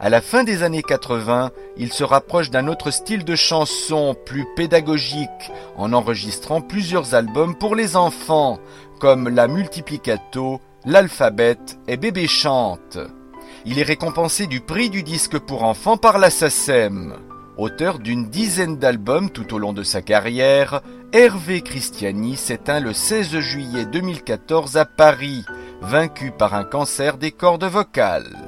À la fin des années 80, il se rapproche d'un autre style de chanson, plus pédagogique, en enregistrant plusieurs albums pour les enfants, comme La Multiplicato, L'Alphabet et Bébé chante. Il est récompensé du prix du disque pour enfants par la SACEM. Auteur d'une dizaine d'albums tout au long de sa carrière, Hervé Christiani s'éteint le 16 juillet 2014 à Paris, vaincu par un cancer des cordes vocales.